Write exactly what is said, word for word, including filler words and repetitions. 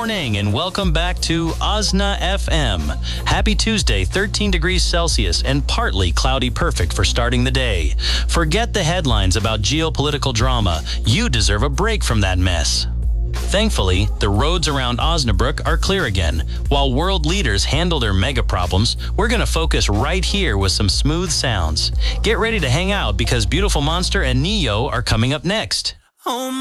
morning and welcome back to Osna F M. Happy Tuesday, thirteen degrees Celsius and partly cloudy, perfect for starting the day. Forget the headlines about geopolitical drama. You deserve a break from that mess. Thankfully, the roads around Osnabrück are clear again. While world leaders handle their mega problems, we're going to focus right here with some smooth sounds. Get ready to hang out because Beautiful Monster and Neo are coming up next. Oh